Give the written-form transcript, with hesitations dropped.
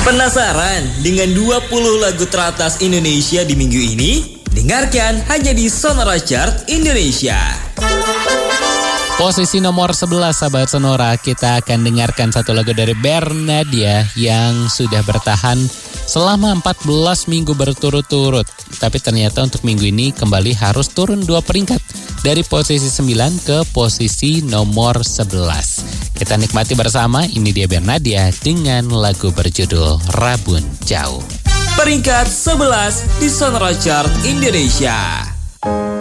Penasaran dengan 20 lagu teratas Indonesia di minggu ini? Dengarkan hanya di Sonora Chart Indonesia. Posisi nomor 11 sahabat Sonora, kita akan dengarkan satu lagu dari Bernadia yang sudah bertahan selama 14 minggu berturut-turut. Tapi ternyata untuk minggu ini kembali harus turun 2 peringkat dari posisi 9 ke posisi nomor 11. Kita nikmati bersama, ini dia Bernadia dengan lagu berjudul Rabun Jauh. Peringkat 11 di Sonora Chart Indonesia.